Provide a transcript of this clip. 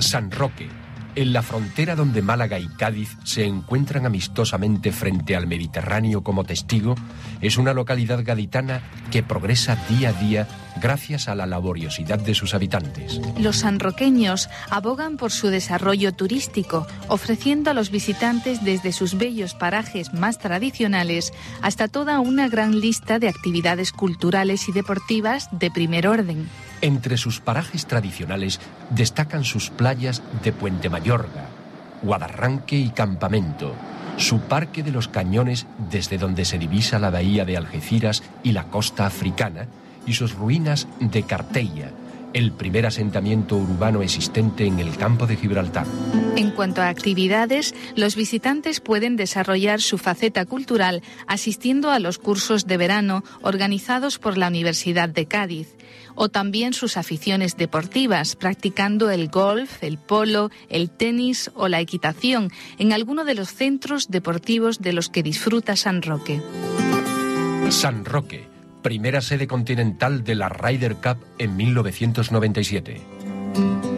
San Roque, en la frontera donde Málaga y Cádiz se encuentran amistosamente frente al Mediterráneo como testigo, es una localidad gaditana que progresa día a día gracias a la laboriosidad de sus habitantes. Los sanroqueños abogan por su desarrollo turístico, ofreciendo a los visitantes desde sus bellos parajes más tradicionales hasta toda una gran lista de actividades culturales y deportivas de primer orden. Entre sus parajes tradicionales destacan sus playas de Puente Mayorga, Guadarranque y Campamento, su Parque de los Cañones desde donde se divisa la bahía de Algeciras y la costa africana, y sus ruinas de Carteia, el primer asentamiento urbano existente en el campo de Gibraltar. En cuanto a actividades, los visitantes pueden desarrollar su faceta cultural asistiendo a los cursos de verano organizados por la Universidad de Cádiz, o también sus aficiones deportivas, practicando el golf, el polo, el tenis o la equitación en alguno de los centros deportivos de los que disfruta San Roque. San Roque, primera sede continental de la Ryder Cup en 1997.